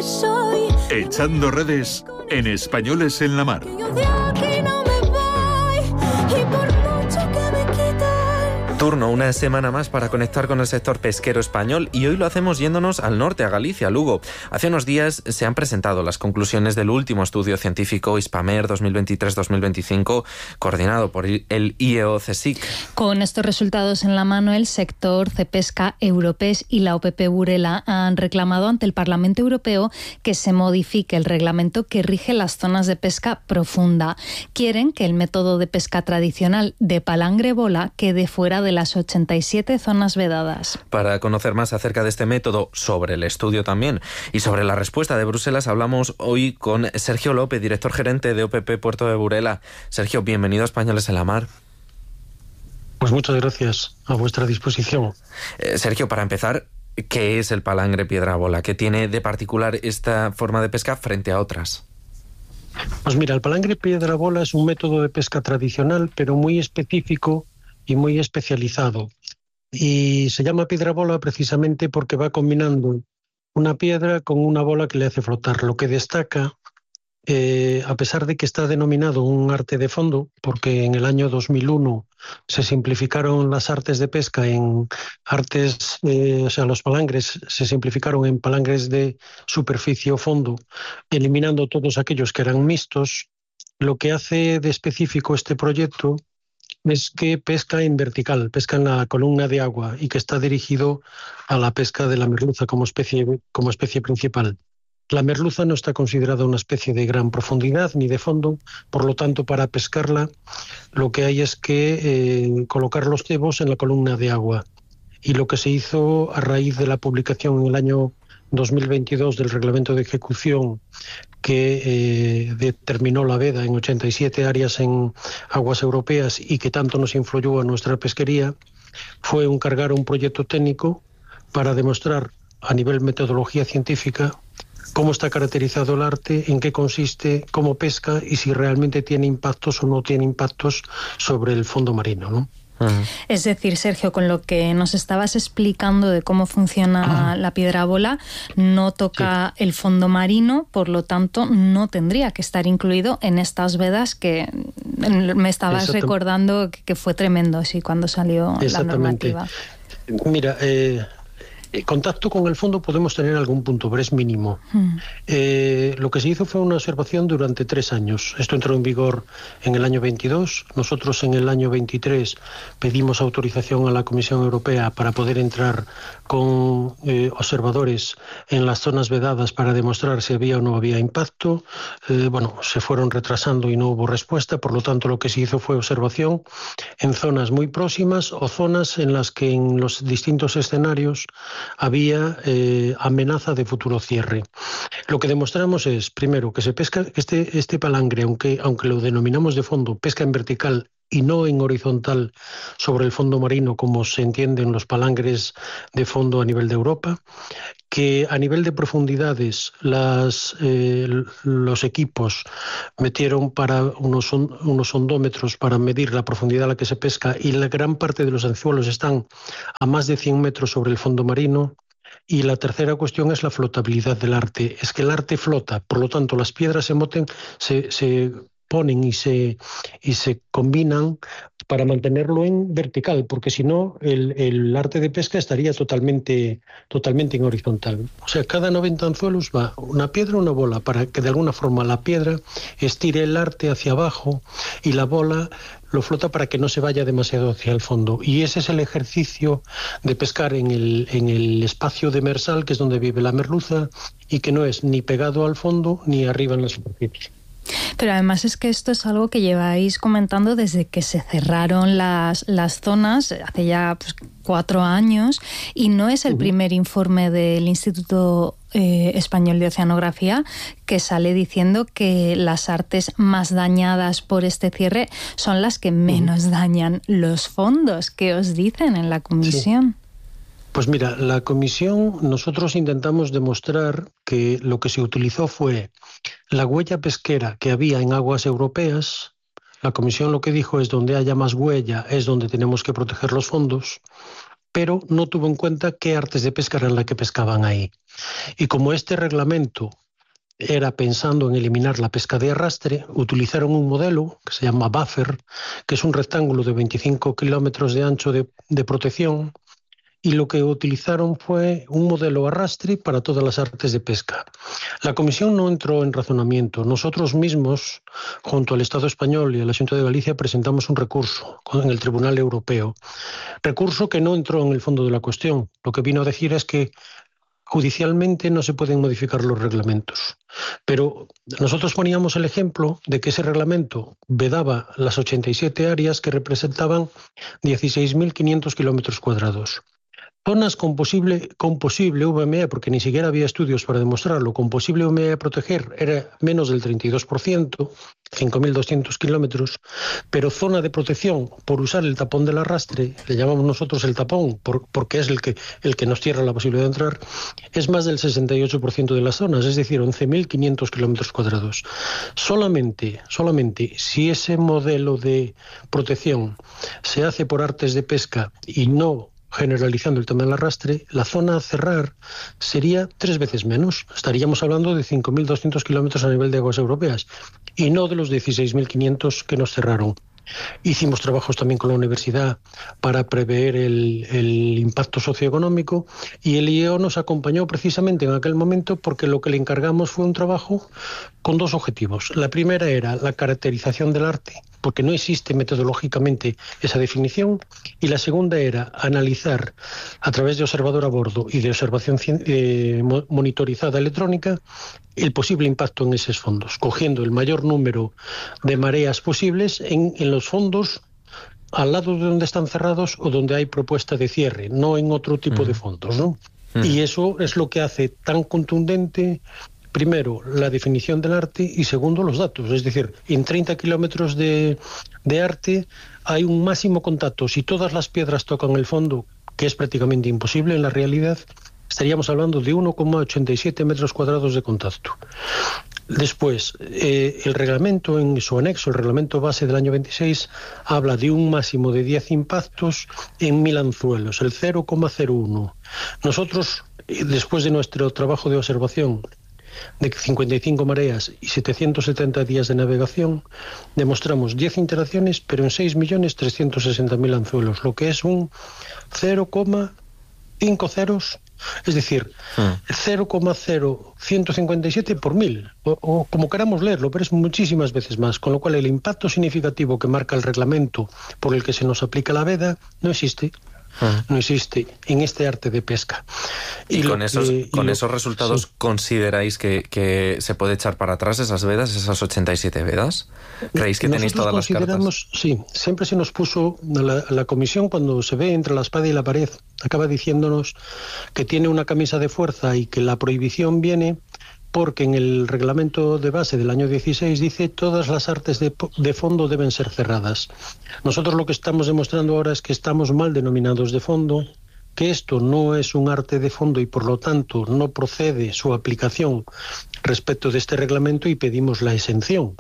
Echando redes en Españoles en la Mar. Turno una semana más para conectar con el sector pesquero español y hoy lo hacemos yéndonos al norte, a Galicia, a Lugo. Hace unos días se han presentado las conclusiones del último estudio científico Hispamer 2023-2025 coordinado por el IEO-CSIC. Con estos resultados en la mano, el sector Cepesca, Europes y la OPP Burela han reclamado ante el Parlamento Europeo que se modifique el reglamento que rige las zonas de pesca profunda. Quieren que el método de pesca tradicional de palangre-bola quede fuera de las 87 zonas vedadas. Para conocer más acerca de este método, sobre el estudio también y sobre la respuesta de Bruselas, hablamos hoy con Sergio López, director gerente de OPP Puerto de Burela. Sergio, bienvenido a Españoles en la Mar. Pues muchas gracias, a vuestra disposición. Sergio, para empezar, ¿qué es el palangre piedra bola? ¿Qué tiene de particular esta forma de pesca frente a otras? Pues mira, el palangre piedra bola es un método de pesca tradicional, pero muy específico y muy especializado. Y se llama piedra bola precisamente porque va combinando una piedra con una bola que le hace flotar. Lo que destaca, a pesar de que está denominado un arte de fondo, porque en el año 2001 se simplificaron las artes de pesca en artes, o sea, los palangres se simplificaron en palangres de superficie o fondo, eliminando todos aquellos que eran mixtos. Lo que hace de específico este proyecto es que pesca en vertical, pesca en la columna de agua y que está dirigido a la pesca de la merluza como especie principal. La merluza no está considerada una especie de gran profundidad ni de fondo, por lo tanto, para pescarla lo que hay es que colocar los cebos en la columna de agua. Y lo que se hizo a raíz de la publicación en el año 2022 del reglamento de ejecución que determinó la veda en 87 áreas en aguas europeas y que tanto nos influyó a nuestra pesquería, fue encargar un proyecto técnico para demostrar a nivel metodología científica cómo está caracterizado el arte, en qué consiste, cómo pesca y si realmente tiene impactos o no tiene impactos sobre el fondo marino, ¿no? Es decir, Sergio, con lo que nos estabas explicando de cómo funciona la piedra bola, no toca el fondo marino, por lo tanto no tendría que estar incluido en estas vedas que me estabas recordando que fue tremendo, sí, cuando salió la normativa. Mira, contacto con el fondo podemos tener algún punto, pero es mínimo. Lo que se hizo fue una observación durante 3 años. Esto entró en vigor en el año 22. Nosotros en el año 23 pedimos autorización a la Comisión Europea para poder entrar con observadores en las zonas vedadas para demostrar si había o no había impacto. Se fueron retrasando y no hubo respuesta. Por lo tanto, lo que se hizo fue observación en zonas muy próximas o zonas en las que en los distintos escenarios había amenaza de futuro cierre. Lo que demostramos es, primero, que se pesca este palangre, aunque lo denominamos de fondo, pesca en vertical y no en horizontal sobre el fondo marino, como se entiende en los palangres de fondo a nivel de Europa, que a nivel de profundidades los equipos metieron para unos sondómetros para medir la profundidad a la que se pesca y la gran parte de los anzuelos están a más de 100 metros sobre el fondo marino. Y la tercera cuestión es la flotabilidad del arte. Es que el arte flota, por lo tanto las piedras se ponen y se combinan para mantenerlo en vertical, porque si no el arte de pesca estaría totalmente en horizontal. O sea, cada 90 anzuelos va una piedra o una bola, para que de alguna forma la piedra estire el arte hacia abajo y la bola lo flota para que no se vaya demasiado hacia el fondo. Y ese es el ejercicio de pescar en el espacio demersal, que es donde vive la merluza, y que no es ni pegado al fondo ni arriba en la superficie. Pero además es que esto es algo que lleváis comentando desde que se cerraron las zonas, hace ya 4 años, y no es el primer informe del Instituto Español de Oceanografía que sale diciendo que las artes más dañadas por este cierre son las que menos dañan los fondos. ¿Qué os dicen en la comisión? Sí. Pues mira, la comisión, nosotros intentamos demostrar que lo que se utilizó fue la huella pesquera que había en aguas europeas. La comisión lo que dijo es donde haya más huella es donde tenemos que proteger los fondos, pero no tuvo en cuenta qué artes de pesca eran las que pescaban ahí. Y como este reglamento era pensando en eliminar la pesca de arrastre, utilizaron un modelo que se llama buffer, que es un rectángulo de 25 kilómetros de ancho de protección, y lo que utilizaron fue un modelo arrastre para todas las artes de pesca. La Comisión no entró en razonamiento. Nosotros mismos, junto al Estado español y a la Xunta de Galicia, presentamos un recurso en el Tribunal Europeo. Recurso que no entró en el fondo de la cuestión. Lo que vino a decir es que judicialmente no se pueden modificar los reglamentos. Pero nosotros poníamos el ejemplo de que ese reglamento vedaba las 87 áreas que representaban 16.500 kilómetros cuadrados. Zonas con posible VME, porque ni siquiera había estudios para demostrarlo, con posible VME a proteger era menos del 32%, 5.200 kilómetros, pero zona de protección por usar el tapón del arrastre, le llamamos nosotros el tapón, porque es el que nos cierra la posibilidad de entrar, es más del 68% de las zonas, es decir, 11.500 kilómetros cuadrados. Solamente si ese modelo de protección se hace por artes de pesca y no generalizando el tema del arrastre, la zona a cerrar sería 3 veces menos. Estaríamos hablando de 5.200 kilómetros a nivel de aguas europeas y no de los 16.500 que nos cerraron. Hicimos trabajos también con la universidad para prever el impacto socioeconómico y el IEO nos acompañó precisamente en aquel momento porque lo que le encargamos fue un trabajo con 2 objetivos. La primera era la caracterización del arte, porque no existe metodológicamente esa definición, y la segunda era analizar a través de observador a bordo y de observación monitorizada electrónica el posible impacto en esos fondos, cogiendo el mayor número de mareas posibles en los fondos al lado de donde están cerrados o donde hay propuesta de cierre, no en otro tipo de fondos, ¿no? Y eso es lo que hace tan contundente, primero, la definición del arte y segundo, los datos. Es decir, en 30 kilómetros de arte hay un máximo contacto. Si todas las piedras tocan el fondo, que es prácticamente imposible en la realidad, estaríamos hablando de 1,87 metros cuadrados de contacto. Después, el reglamento en su anexo, el reglamento base del año 26, habla de un máximo de 10 impactos en 1.000 anzuelos, el 0,01. Nosotros, después de nuestro trabajo de observación de 55 mareas y 770 días de navegación, demostramos 10 interacciones, pero en 6.360.000 anzuelos, lo que es un 0,5 ceros. Es decir, 0,0157 por 1.000, o como queramos leerlo, pero es muchísimas veces más, con lo cual el impacto significativo que marca el reglamento por el que se nos aplica la veda no existe. No existe en este arte de pesca. Y con esos resultados, sí, ¿consideráis que se puede echar para atrás esas vedas, esas 87 vedas? ¿Creéis que tenéis todas las cartas? Sí, siempre se nos puso, la comisión cuando se ve entre la espada y la pared, acaba diciéndonos que tiene una camisa de fuerza y que la prohibición viene porque en el reglamento de base del año 16 dice todas las artes de fondo deben ser cerradas. Nosotros lo que estamos demostrando ahora es que estamos mal denominados de fondo, que esto no es un arte de fondo y por lo tanto no procede su aplicación respecto de este reglamento y pedimos la exención.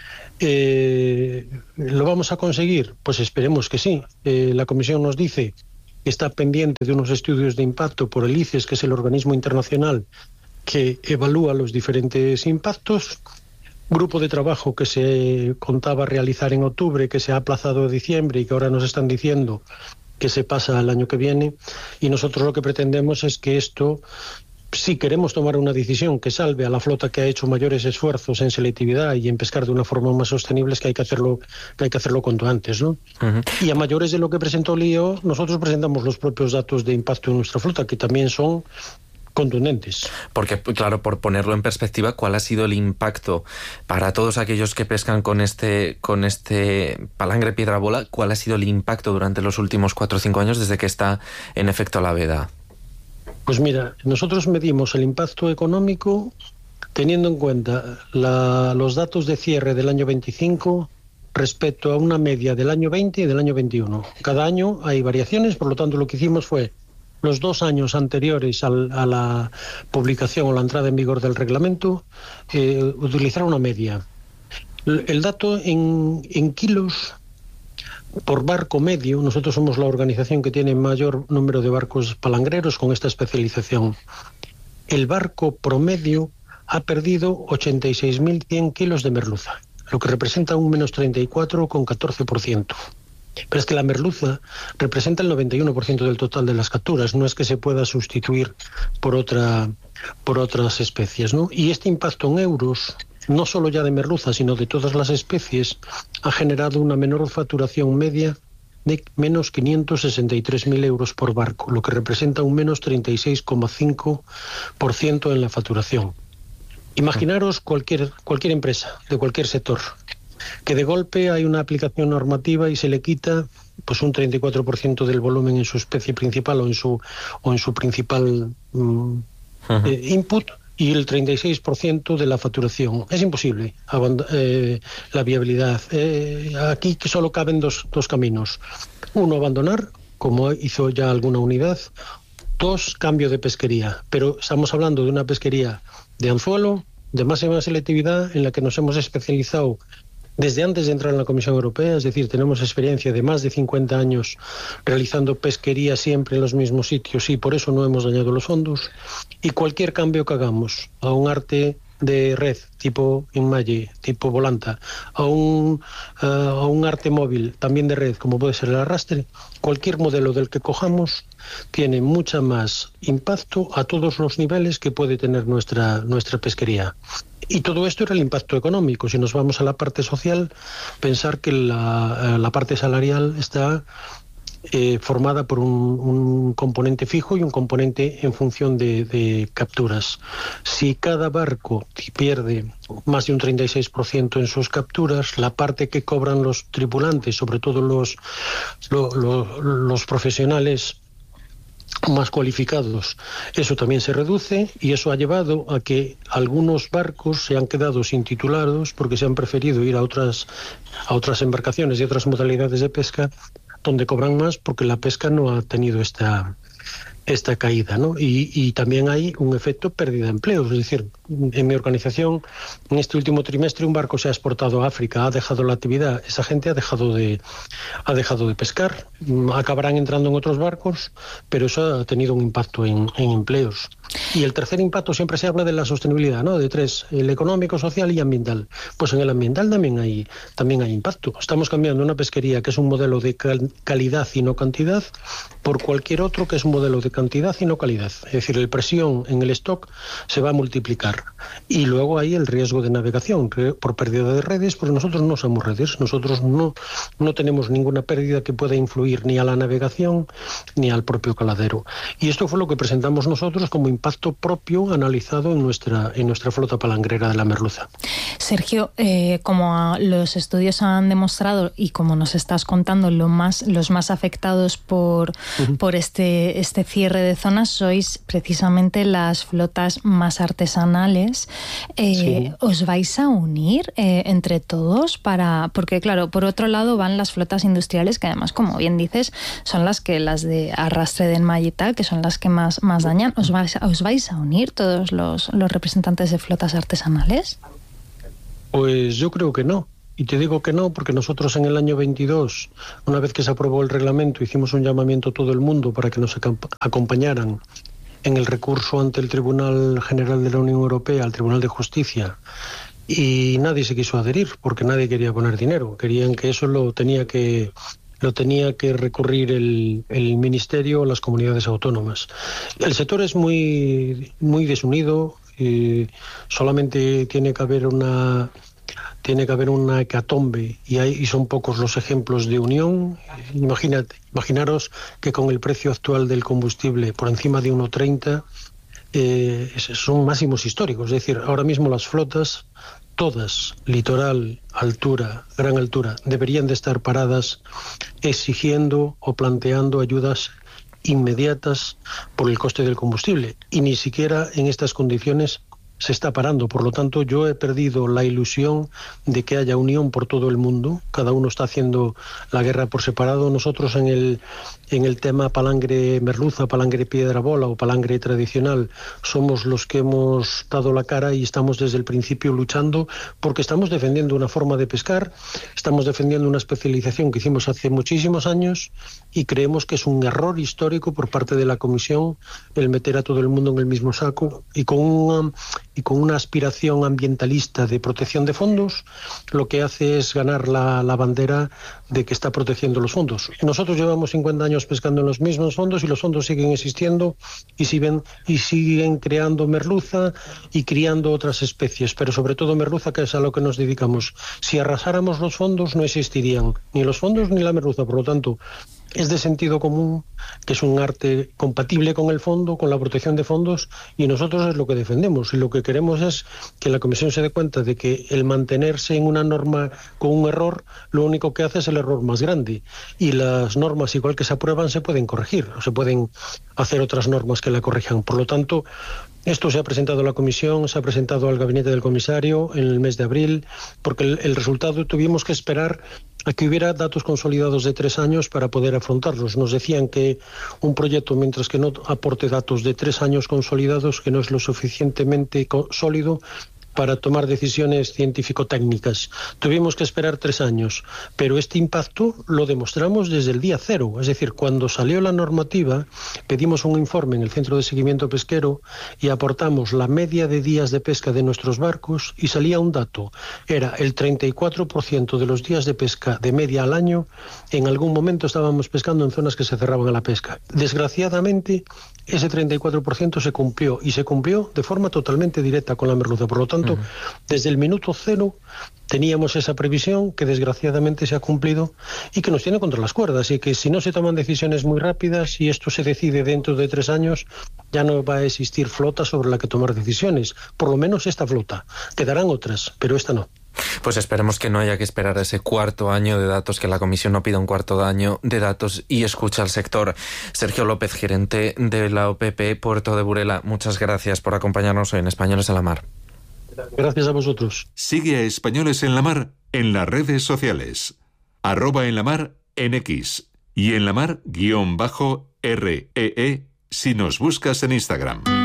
¿Lo vamos a conseguir? Pues esperemos que sí. La Comisión nos dice que está pendiente de unos estudios de impacto por el ICES, que es el organismo internacional que evalúa los diferentes impactos, grupo de trabajo que se contaba realizar en octubre, que se ha aplazado a diciembre y que ahora nos están diciendo que se pasa al año que viene, y nosotros lo que pretendemos es que esto, si queremos tomar una decisión que salve a la flota que ha hecho mayores esfuerzos en selectividad y en pescar de una forma más sostenible, es que hay que hacerlo cuanto antes, ¿no? Y a mayores de lo que presentó el IEO, nosotros presentamos los propios datos de impacto en nuestra flota, que también son contundentes. Porque, claro, por ponerlo en perspectiva, ¿cuál ha sido el impacto para todos aquellos que pescan con este palangre piedra bola? ¿Cuál ha sido el impacto durante los últimos 4 o 5 años desde que está en efecto la veda? Pues mira, nosotros medimos el impacto económico teniendo en cuenta los datos de cierre del año 25 respecto a una media del año 20 y del año 21. Cada año hay variaciones, por lo tanto lo que hicimos fue los 2 años anteriores a la publicación o la entrada en vigor del reglamento, utilizar una media. El dato en kilos por barco medio, nosotros somos la organización que tiene mayor número de barcos palangreros con esta especialización. El barco promedio ha perdido 86.100 kilos de merluza, lo que representa un menos 34,14%. Pero es que la merluza representa el 91% del total de las capturas, no es que se pueda sustituir por otras especies, ¿no? Y este impacto en euros, no solo ya de merluza, sino de todas las especies, ha generado una menor facturación media de menos 563.000 euros por barco, lo que representa un menos 36,5% en la facturación. Imaginaros cualquier empresa, de cualquier sector, que de golpe hay una aplicación normativa y se le quita pues un 34% del volumen en su especie principal o en su principal input, y el 36% de la facturación. Es imposible la viabilidad. Aquí que solo caben dos caminos. Uno, abandonar, como hizo ya alguna unidad. Dos, cambio de pesquería. Pero estamos hablando de una pesquería de anzuelo, de máxima selectividad, en la que nos hemos especializado desde antes de entrar en la Comisión Europea, es decir, tenemos experiencia de más de 50 años realizando pesquería siempre en los mismos sitios y por eso no hemos dañado los fondos. Y cualquier cambio que hagamos a un arte de red tipo enmalle, tipo volanta, a un arte móvil también de red, como puede ser el arrastre, cualquier modelo del que cojamos tiene mucha más impacto a todos los niveles que puede tener nuestra pesquería. Y todo esto era el impacto económico. Si nos vamos a la parte social, pensar que la parte salarial está formada por un componente fijo y un componente en función de capturas. Si cada barco pierde más de un 36% en sus capturas, la parte que cobran los tripulantes, sobre todo los profesionales más cualificados, eso también se reduce, y eso ha llevado a que algunos barcos se han quedado sin titulados porque se han preferido ir a otras embarcaciones y otras modalidades de pesca donde cobran más, porque la pesca no ha tenido esta caída, ¿no? Y también hay un efecto pérdida de empleos. Es decir, en mi organización, en este último trimestre, un barco se ha exportado a África, ha dejado la actividad, esa gente ha dejado de pescar, acabarán entrando en otros barcos, pero eso ha tenido un impacto en empleos. Y el tercer impacto, siempre se habla de la sostenibilidad, ¿no? De tres, el económico, social y ambiental. Pues en el ambiental también hay impacto. Estamos cambiando una pesquería que es un modelo de calidad y no cantidad por cualquier otro que es un modelo de cantidad y no calidad. Es decir, la presión en el stock se va a multiplicar. Y luego hay el riesgo de navegación por pérdida de redes, porque nosotros no somos redes, nosotros no tenemos ninguna pérdida que pueda influir ni a la navegación ni al propio caladero. Y esto fue lo que presentamos nosotros como impacto propio analizado en nuestra flota palangrera de la merluza. Sergio, como los estudios han demostrado y como nos estás contando, los más afectados por este cierre de zonas sois precisamente las flotas más artesanales. Sí. ¿Os vais a unir entre todos porque claro, por otro lado van las flotas industriales, que además, como bien dices, son las de arrastre de enmalle y tal, que son las que más dañan? ¿Os vais a unir todos los representantes de flotas artesanales? Pues yo creo que no. Y te digo que no porque nosotros en el año 22, una vez que se aprobó el reglamento, hicimos un llamamiento a todo el mundo para que nos acompañaran en el recurso ante el Tribunal General de la Unión Europea, al Tribunal de Justicia, y nadie se quiso adherir porque nadie quería poner dinero. Querían que eso lo tenía que recurrir el Ministerio o las comunidades autónomas. El sector es muy, muy desunido, solamente tiene que haber una hecatombe y son pocos los ejemplos de unión. Imaginaros que con el precio actual del combustible por encima de 1,30 son máximos históricos. Es decir, ahora mismo las flotas, todas, litoral, altura, gran altura, deberían de estar paradas exigiendo o planteando ayudas inmediatas por el coste del combustible, y ni siquiera en estas condiciones se está parando. Por lo tanto, yo he perdido la ilusión de que haya unión por todo el mundo. Cada uno está haciendo la guerra por separado. Nosotros en el tema palangre merluza, palangre piedra bola o palangre tradicional, somos los que hemos dado la cara y estamos desde el principio luchando porque estamos defendiendo una forma de pescar, estamos defendiendo una especialización que hicimos hace muchísimos años y creemos que es un error histórico por parte de la Comisión el meter a todo el mundo en el mismo saco y con una aspiración ambientalista de protección de fondos, lo que hace es ganar la bandera de que está protegiendo los fondos. Nosotros llevamos 50 años pescando en los mismos fondos y los fondos siguen existiendo y siguen creando merluza y criando otras especies, pero sobre todo merluza, que es a lo que nos dedicamos. Si arrasáramos los fondos no existirían ni los fondos ni la merluza, por lo tanto es de sentido común que es un arte compatible con el fondo, con la protección de fondos, y nosotros es lo que defendemos. Y lo que queremos es que la Comisión se dé cuenta de que el mantenerse en una norma con un error, lo único que hace es el error más grande. Y las normas, igual que se aprueban, se pueden corregir, o se pueden hacer otras normas que la corrijan. Por lo tanto, esto se ha presentado a la Comisión, se ha presentado al gabinete del comisario en el mes de abril, porque el resultado tuvimos que esperar a que hubiera datos consolidados de 3 años para poder afrontarlos. Nos decían que un proyecto, mientras que no aporte datos de 3 años consolidados, que no es lo suficientemente sólido para tomar decisiones científico-técnicas. Tuvimos que esperar 3 años, pero este impacto lo demostramos desde el día 0. Es decir, cuando salió la normativa, pedimos un informe en el Centro de Seguimiento Pesquero y aportamos la media de días de pesca de nuestros barcos y salía un dato. Era el 34% de los días de pesca de media al año. En algún momento estábamos pescando en zonas que se cerraban a la pesca. Desgraciadamente, ese 34% se cumplió, y se cumplió de forma totalmente directa con la merluza. Por lo tanto, desde el minuto 0 teníamos esa previsión que desgraciadamente se ha cumplido y que nos tiene contra las cuerdas, y que si no se toman decisiones muy rápidas y esto se decide dentro de 3 años, ya no va a existir flota sobre la que tomar decisiones. Por lo menos esta flota. Quedarán otras, pero esta no. Pues esperemos que no haya que esperar ese 4.º año de datos, que la Comisión no pida un 4.º año de datos y escucha al sector. Sergio López, gerente de la OPP Puerto de Burela, muchas gracias por acompañarnos hoy en Españoles en la Mar. Gracias a vosotros. Sigue a Españoles en la Mar en las redes sociales. @enlamar en X y enlamar_REE si nos buscas en Instagram.